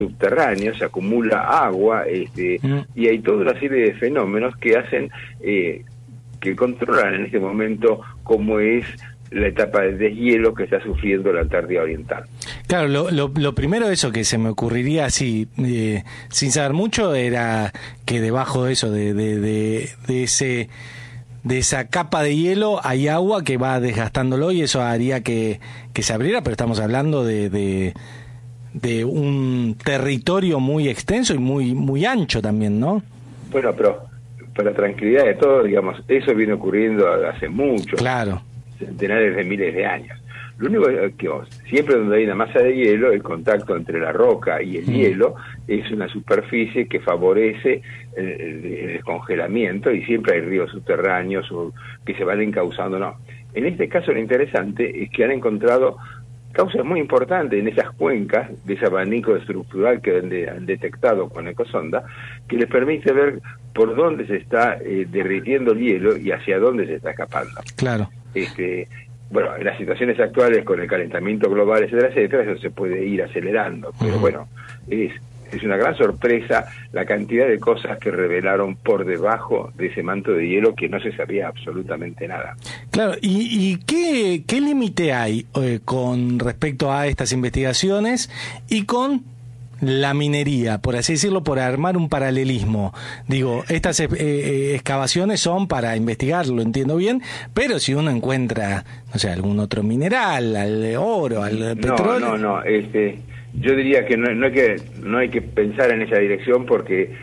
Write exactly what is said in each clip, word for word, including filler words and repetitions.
subterráneo, se acumula agua, este, mm. y hay toda una serie de fenómenos que hacen, eh, que controlan en este momento cómo es la etapa de deshielo que está sufriendo la Antártida Oriental. Claro, lo, lo, lo primero eso que se me ocurriría así, eh, sin saber mucho, era que debajo de eso, de, de, de, de ese... de esa capa de hielo hay agua que va desgastándolo y eso haría que, que se abriera, pero estamos hablando de, de, de un territorio muy extenso y muy muy ancho también, ¿no? Bueno, pero para tranquilidad de todos, digamos, eso viene ocurriendo hace mucho, claro, centenares de miles de años. Lo único que siempre donde hay una masa de hielo, el contacto entre la roca y el mm. hielo es una superficie que favorece el, el, el descongelamiento y siempre hay ríos subterráneos o que se van encauzando. No, en este caso lo interesante es que han encontrado causas muy importantes en esas cuencas de ese abanico estructural que han, de, han detectado con Ecosonda, que les permite ver por dónde se está eh, derritiendo el hielo y hacia dónde se está escapando. Claro. Este, bueno, en las situaciones actuales con el calentamiento global, etcétera, etcétera, eso se puede ir acelerando, pero uh-huh. bueno, es, es una gran sorpresa la cantidad de cosas que revelaron por debajo de ese manto de hielo que no se sabía absolutamente nada. Claro, ¿y, y qué, qué límite hay eh, con respecto a estas investigaciones y con la minería, por así decirlo, por armar un paralelismo? Digo, estas eh, eh, excavaciones son para investigar, lo entiendo bien, pero si uno encuentra, no sé, algún otro mineral, al oro, al petróleo... No, no, no, este, yo diría que no, no hay que no hay que pensar en esa dirección porque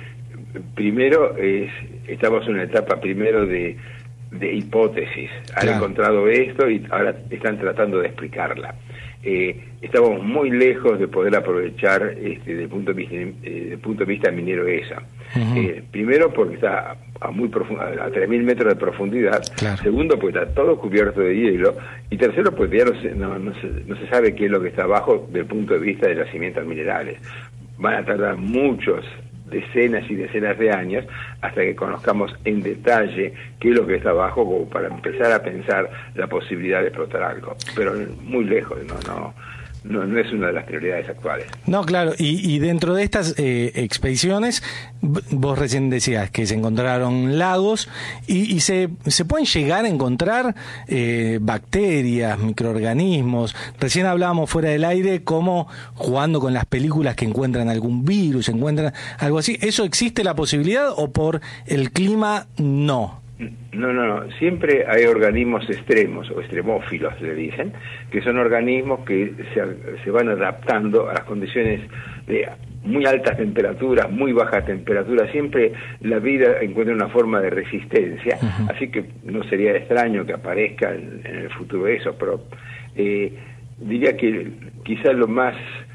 primero es, estamos en una etapa primero de, de hipótesis. Han claro. encontrado esto y ahora están tratando de explicarla. Eh, estamos muy lejos de poder aprovechar este, desde el punto de vista, eh, desde el punto de vista minero esa. Uh-huh. eh, primero porque está a muy profundo, a tres mil metros de profundidad. Claro. Segundo porque está todo cubierto de hielo. Y tercero porque ya no se, no, no, se, no se sabe qué es lo que está abajo desde el punto de vista de las cimientos minerales. Van a tardar muchos decenas y decenas de años hasta que conozcamos en detalle qué es lo que está abajo, como para empezar a pensar la posibilidad de explotar algo, pero muy lejos, no no no, no es una de las prioridades actuales. No, claro, y, y dentro de estas eh, expediciones, vos recién decías que se encontraron lagos y, y se, se pueden llegar a encontrar eh, bacterias, microorganismos. Recién hablábamos fuera del aire como jugando con las películas que encuentran algún virus, encuentran algo así. ¿Eso existe la posibilidad o por el clima no? No, no, no. Siempre hay organismos extremos o extremófilos, le dicen, que son organismos que se, se van adaptando a las condiciones de muy altas temperaturas, muy bajas temperaturas. Siempre la vida encuentra una forma de resistencia, uh-huh. así que no sería extraño que aparezca en, en el futuro eso, pero eh, diría que quizás lo más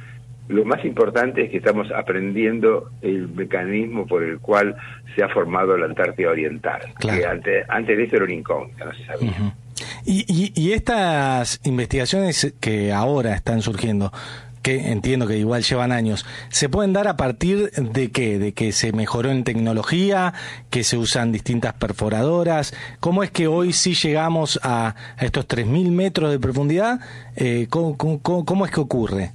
Lo más importante es que estamos aprendiendo el mecanismo por el cual se ha formado la Antártida Oriental. Claro. Que antes, antes de esto era una incógnita, no se sabía. Uh-huh. y, y, y estas investigaciones que ahora están surgiendo, que entiendo que igual llevan años, ¿se pueden dar a partir de qué? ¿De que se mejoró en tecnología, que se usan distintas perforadoras? ¿Cómo es que hoy sí llegamos a, a estos tres mil metros de profundidad? Eh, ¿cómo, cómo, ¿Cómo es que ocurre?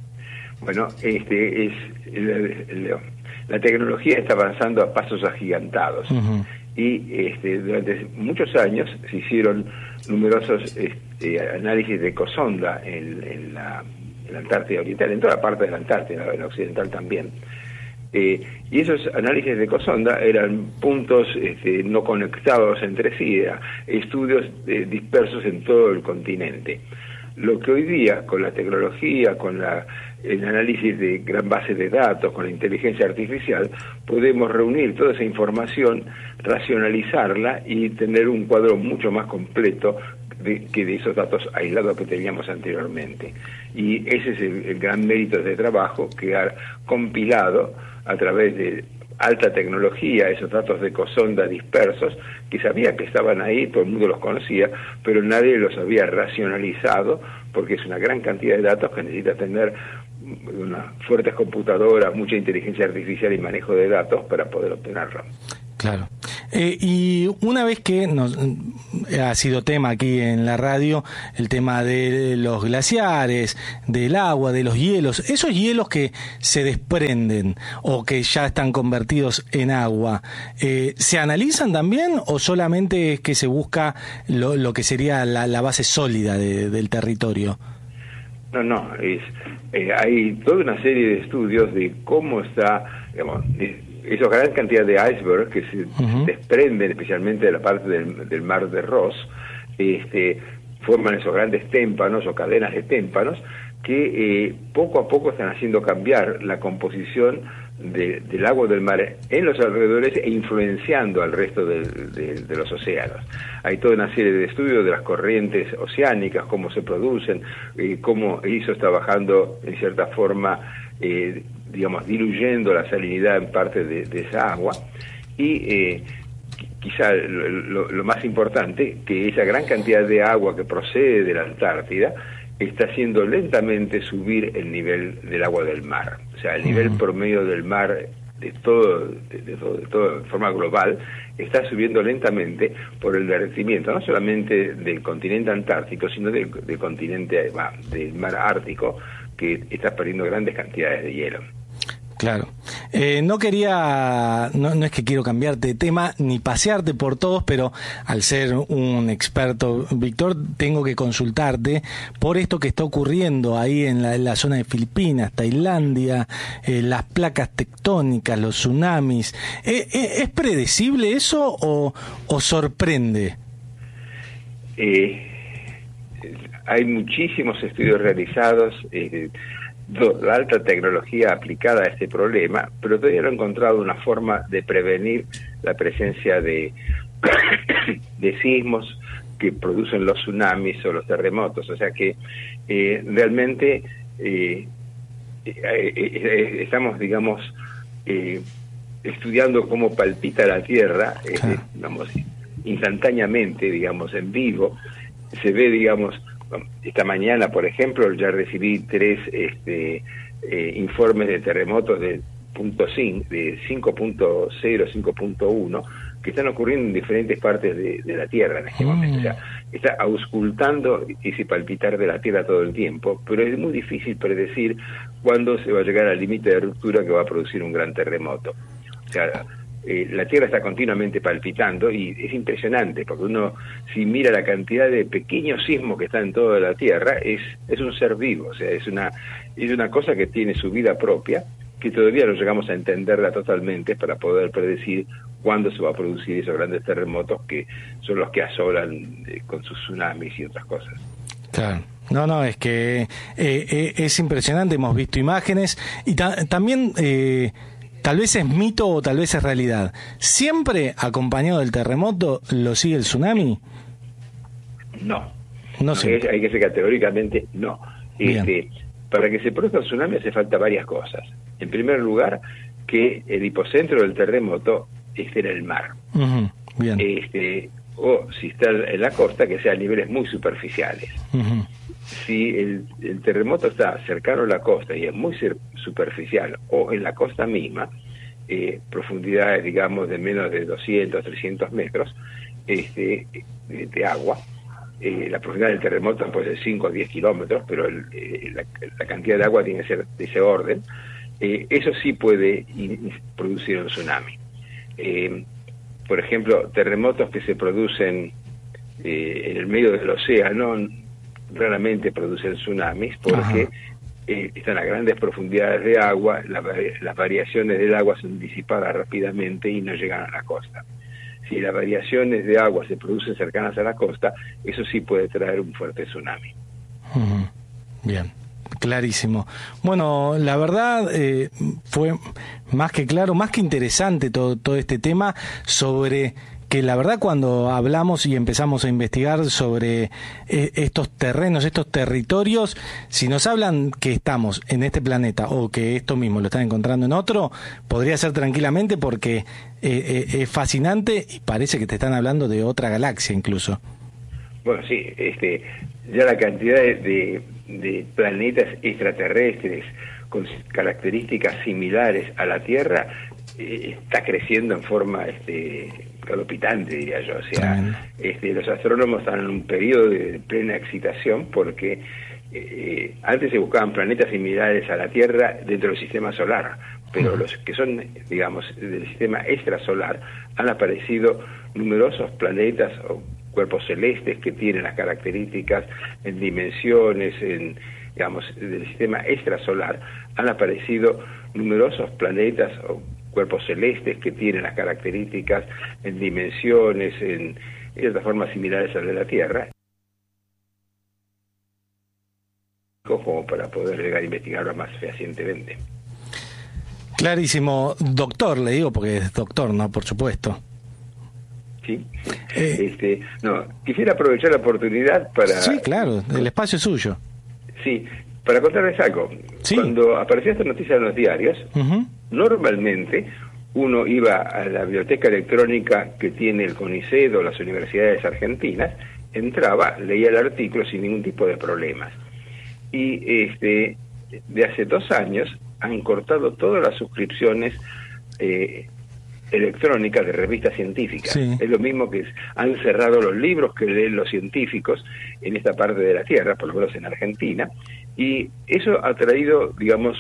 Bueno, este es la, la, la tecnología está avanzando a pasos agigantados. Uh-huh. Y este, durante muchos años se hicieron numerosos este, análisis de ecosonda en, en, la, en la Antártida Oriental, en toda parte de la Antártida, en la occidental también. Eh, y esos análisis de ecosonda eran puntos este, no conectados entre sí, eran estudios eh, dispersos en todo el continente. Lo que hoy día, con la tecnología, con la, el análisis de gran base de datos, con la inteligencia artificial, podemos reunir toda esa información, racionalizarla y tener un cuadro mucho más completo de, que de esos datos aislados que teníamos anteriormente. Y ese es el, el gran mérito de este trabajo, que ha compilado a través de alta tecnología esos datos de ecosonda dispersos, que sabía que estaban ahí, todo el mundo los conocía, pero nadie los había racionalizado, porque es una gran cantidad de datos que necesita tener unas fuertes computadoras, mucha inteligencia artificial y manejo de datos para poder obtenerlo. Claro. Eh, y una vez que nos ha sido tema aquí en la radio, el tema de los glaciares, del agua, de los hielos, esos hielos que se desprenden o que ya están convertidos en agua, eh, ¿se analizan también o solamente es que se busca lo, lo que sería la, la base sólida de, del territorio? No, no, es, eh, hay toda una serie de estudios de cómo está, digamos, esa gran cantidad de icebergs que se uh-huh. desprenden especialmente de la parte del, del mar de Ross, este, forman esos grandes témpanos o cadenas de témpanos que eh, poco a poco están haciendo cambiar la composición de, del agua del mar en los alrededores e influenciando al resto de, de, de los océanos. Hay toda una serie de estudios de las corrientes oceánicas, cómo se producen, eh, cómo eso está bajando en cierta forma, eh, digamos, diluyendo la salinidad en parte de, de esa agua, y eh, quizá lo, lo, lo más importante, que esa gran cantidad de agua que procede de la Antártida está haciendo lentamente subir el nivel del agua del mar. O sea, el nivel promedio del mar de todo, de, de todo, de todo, de forma global, está subiendo lentamente por el derretimiento, no solamente del continente antártico, sino del, del continente, bah, del mar ártico, que está perdiendo grandes cantidades de hielo. Claro. Eh, no quería, no, no es que quiero cambiarte de tema ni pasearte por todos, pero al ser un experto, Víctor, tengo que consultarte por esto que está ocurriendo ahí en la, en la zona de Filipinas, Tailandia, eh, las placas tectónicas, los tsunamis. ¿Eh, eh, ¿Es predecible eso o, o sorprende? Eh, hay muchísimos estudios realizados, eh, la alta tecnología aplicada a este problema, pero todavía no he encontrado una forma de prevenir la presencia de, de sismos que producen los tsunamis o los terremotos. O sea que eh, realmente eh, eh, eh, estamos, digamos, eh, estudiando cómo palpita la Tierra, eh, digamos, instantáneamente, digamos, en vivo. Se ve, digamos, esta mañana, por ejemplo, ya recibí tres este, eh, informes de terremotos de punto cinco, de cinco punto cero, cinco punto uno, que están ocurriendo en diferentes partes de, de la Tierra en este mm. momento. O sea, está auscultando ese palpitar de la Tierra todo el tiempo, pero es muy difícil predecir cuándo se va a llegar al límite de ruptura que va a producir un gran terremoto. O sea, Eh, la Tierra está continuamente palpitando y es impresionante, porque uno, si mira la cantidad de pequeños sismos que están en toda la Tierra, es es un ser vivo. O sea, es una es una cosa que tiene su vida propia, que todavía no llegamos a entenderla totalmente para poder predecir cuándo se va a producir esos grandes terremotos que son los que asolan eh, con sus tsunamis y otras cosas. Claro. No, no, es que eh, eh, es impresionante, hemos visto imágenes y ta- también... Eh, tal vez es mito o tal vez es realidad. ¿Siempre acompañado del terremoto lo sigue el tsunami? No. No sé. Hay, hay que ser categóricamente no. Este, para que se produzca el tsunami hace falta varias cosas. En primer lugar, que el hipocentro del terremoto esté en el mar. Uh-huh. Bien. Este, o si está en la costa, que sea a niveles muy superficiales. Uh-huh. Si el, el terremoto está cercano a la costa y es muy superficial, o en la costa misma, eh, profundidades, digamos, de menos de doscientos, trescientos metros este, de, de agua, eh, la profundidad del terremoto puede ser cinco o diez kilómetros, pero el, eh, la, la cantidad de agua tiene que ser de ese orden, eh, eso sí puede in, producir un tsunami. Eh, por ejemplo, terremotos que se producen eh, en el medio del océano raramente producen tsunamis porque eh, están a grandes profundidades de agua, la, las variaciones del agua son disipadas rápidamente y no llegan a la costa. Si las variaciones de agua se producen cercanas a la costa, eso sí puede traer un fuerte tsunami. Uh-huh. Bien, clarísimo. Bueno, la verdad eh, fue más que claro, más que interesante todo, todo este tema sobre... que la verdad cuando hablamos y empezamos a investigar sobre eh, estos terrenos, estos territorios, si nos hablan que estamos en este planeta o que esto mismo lo están encontrando en otro, podría ser tranquilamente porque eh, eh, es fascinante y parece que te están hablando de otra galaxia incluso. Bueno, sí, este, ya la cantidad de, de, de planetas extraterrestres con características similares a la Tierra eh, está creciendo en forma este, palpitante, diría yo. O sea, este, los astrónomos están en un periodo de plena excitación porque eh, antes se buscaban planetas similares a la Tierra dentro del sistema solar, pero los que son, digamos, del sistema extrasolar, han aparecido numerosos planetas o cuerpos celestes que tienen las características en dimensiones, en, digamos, del sistema extrasolar, han aparecido numerosos planetas o cuerpos celestes que tienen las características en dimensiones, en, en otras formas similares a la de la Tierra, como para poder llegar a investigarlo más fehacientemente. Clarísimo, doctor, le digo, porque es doctor, ¿no? Por supuesto. Sí. Eh, este, no, quisiera aprovechar la oportunidad para... Sí, claro, el espacio es suyo. Sí, para contarles algo. Sí. Cuando apareció esta noticia en los diarios, uh-huh. normalmente uno iba a la biblioteca electrónica que tiene el CONICET o las universidades argentinas, entraba, leía el artículo sin ningún tipo de problemas. Y este, de hace dos años han cortado todas las suscripciones eh, electrónicas de revistas científicas. Sí. Es lo mismo que han cerrado los libros que leen los científicos en esta parte de la Tierra, por lo menos en Argentina, y eso ha traído, digamos,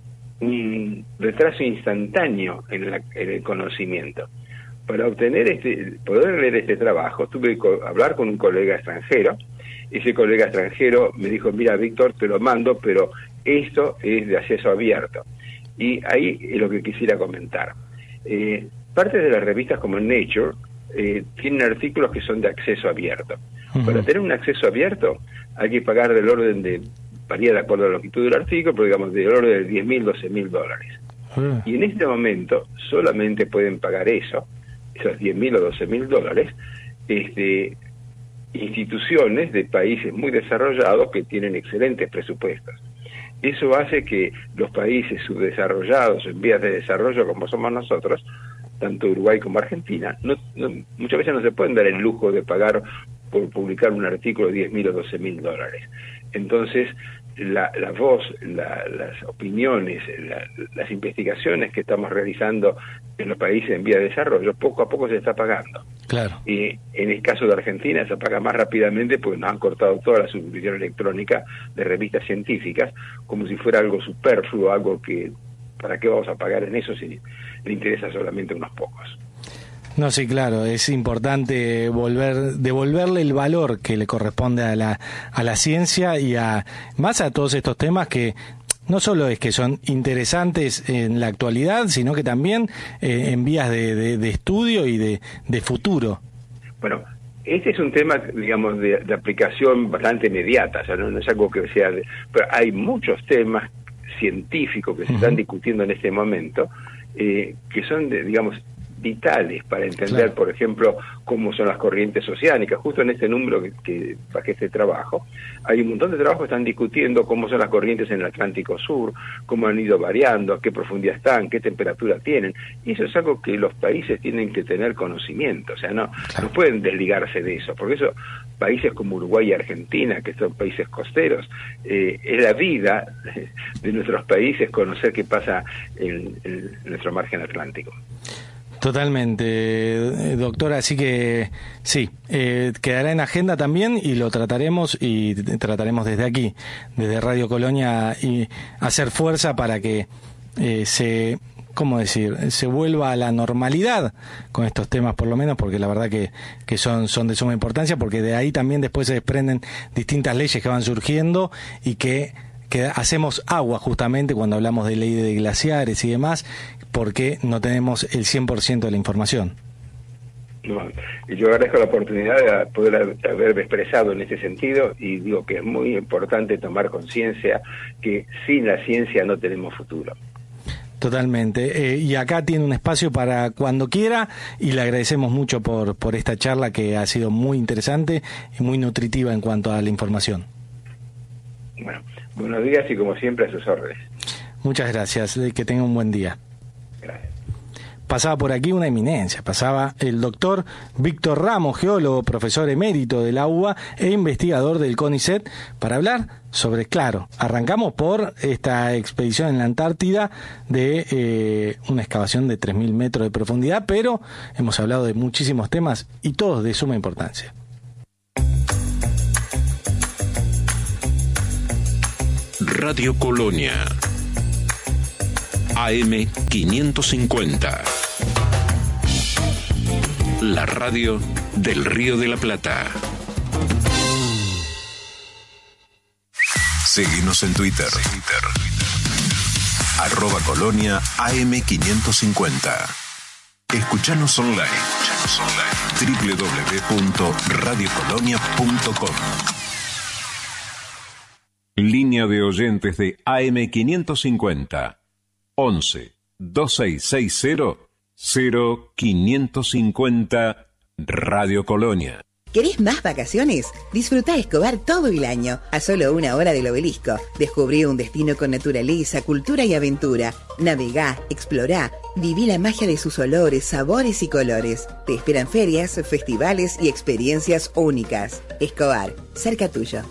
un retraso instantáneo en, la, en el conocimiento. Para obtener este, poder leer este trabajo, tuve que hablar con un colega extranjero. Ese colega extranjero me dijo, mira, Víctor, te lo mando, pero esto es de acceso abierto. Y ahí es lo que quisiera comentar. Eh, parte de las revistas como Nature eh, tienen artículos que son de acceso abierto. Uh-huh. Para tener un acceso abierto hay que pagar del orden de, varía de acuerdo a la longitud del artículo, pero digamos del orden de diez mil, doce mil dólares. Uh-huh. Y en este momento solamente pueden pagar eso, esos diez mil o doce mil dólares, este, instituciones de países muy desarrollados que tienen excelentes presupuestos. Eso hace que los países subdesarrollados, en vías de desarrollo como somos nosotros, tanto Uruguay como Argentina, no, no, muchas veces no se pueden dar el lujo de pagar por publicar un artículo de diez mil o doce mil dólares. Entonces, la, la voz, la, las opiniones, la, las investigaciones que estamos realizando en los países en vía de desarrollo, poco a poco se está pagando. Claro. Y en el caso de Argentina se paga más rápidamente porque nos han cortado toda la suscripción electrónica de revistas científicas, como si fuera algo superfluo, algo que, ¿para qué vamos a pagar en eso si le interesa solamente a unos pocos? No, sí, claro, es importante volver, devolverle el valor que le corresponde a la, a la ciencia y a, más a todos estos temas que no solo es que son interesantes en la actualidad, sino que también eh, en vías de, de, de estudio y de, de futuro. Bueno, este es un tema, digamos, de, de aplicación bastante inmediata, o sea, no, no es algo que sea... De, pero hay muchos temas científicos que se uh-huh. están discutiendo en este momento, eh, que son, de, digamos, vitales para entender, claro. por ejemplo, cómo son las corrientes oceánicas. Justo en este número que, que bajé este trabajo, hay un montón de trabajos que están discutiendo cómo son las corrientes en el Atlántico Sur, cómo han ido variando, a qué profundidad están, qué temperatura tienen, y eso es algo que los países tienen que tener conocimiento, o sea, no, claro. no pueden desligarse de eso, porque eso, países como Uruguay y Argentina, que son países costeros, eh, es la vida de nuestros países conocer qué pasa en, en nuestro margen atlántico. Totalmente, doctora, así que sí, eh, quedará en agenda también y lo trataremos y trataremos desde aquí, desde Radio Colonia, y hacer fuerza para que eh, se, ¿cómo decir?, se vuelva a la normalidad con estos temas, por lo menos, porque la verdad que, que son, son de suma importancia, porque de ahí también después se desprenden distintas leyes que van surgiendo y que que hacemos agua justamente cuando hablamos de ley de glaciares y demás, porque no tenemos el cien por ciento de la información. No, y yo agradezco la oportunidad de poder haberme expresado en ese sentido y digo que es muy importante tomar conciencia que sin la ciencia no tenemos futuro. Totalmente, eh, y acá tiene un espacio para cuando quiera y le agradecemos mucho por, por esta charla que ha sido muy interesante y muy nutritiva en cuanto a la información. Bueno, buenos días y como siempre a sus órdenes. Muchas gracias, que tenga un buen día. Gracias. Pasaba por aquí una eminencia, pasaba el doctor Víctor Ramos, geólogo, profesor emérito de la U B A e investigador del CONICET, para hablar sobre, claro, arrancamos por esta expedición en la Antártida de eh, una excavación de tres mil metros de profundidad, pero hemos hablado de muchísimos temas y todos de suma importancia. Radio Colonia, A M quinientos cincuenta, la radio del Río de la Plata. Seguinos en Twitter, Twitter. arroba Colonia A M quinientos cincuenta. Escuchanos online, Escuchanos online. doble u doble u doble u punto radio colonia punto com. Línea de oyentes de A M quinientos cincuenta. once, veintiséis sesenta, cero quinientos cincuenta Radio Colonia. ¿Querés más vacaciones? Disfrutá Escobar todo el año, a solo una hora del Obelisco. Descubrí un destino con naturaleza, cultura y aventura. Navegá, explorá, viví la magia de sus olores, sabores y colores. Te esperan ferias, festivales y experiencias únicas. Escobar, cerca tuyo.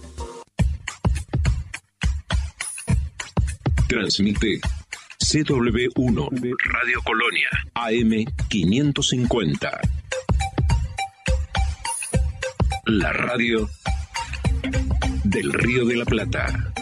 Transmite C W uno Radio Colonia A M quinientos cincuenta. La radio del Río de la Plata.